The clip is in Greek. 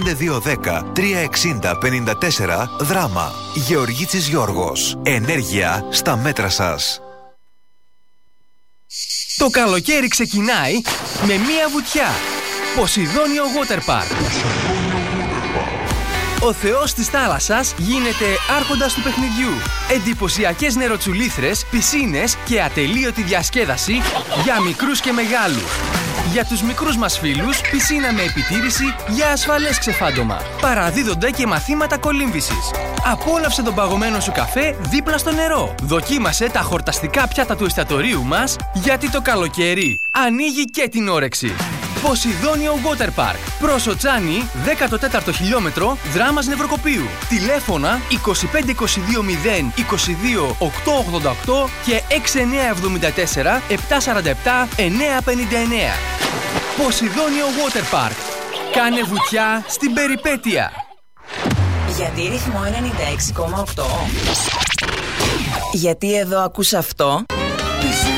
5210 360 54 Δράμα. Γεωργίτσης Γιώργος. Ενέργεια στα μέτρα σας. Το καλοκαίρι ξεκινάει με μία βουτιά. Ποσειδόνιο Water Park. Ο θεός της θάλασσας γίνεται άρχοντας του παιχνιδιού. Εντυπωσιακές νεροτσουλήθρες, πισίνες και ατελείωτη διασκέδαση για μικρούς και μεγάλους. Για τους μικρούς μας φίλους, πισίνα με επιτήρηση για ασφαλές ξεφάντωμα. Παραδίδονται και μαθήματα κολύμβησης. Απόλαυσε τον παγωμένο σου καφέ δίπλα στο νερό. Δοκίμασε τα χορταστικά πιάτα του εστιατορίου μας, γιατί το καλοκαίρι ανοίγει και την όρεξη. Ποσειδόνιο Water Park. Προσοτσάνι, 14ο χιλιόμετρο, Δράμας Νευροκοπίου. Τηλέφωνα 2522 0 22 888 και 6974 747 959. Ποσειδόνιο Water Park. Κάνε βουτιά στην περιπέτεια. Γιατί ρυθμό 96,8? Γιατί εδώ ακούς αυτό?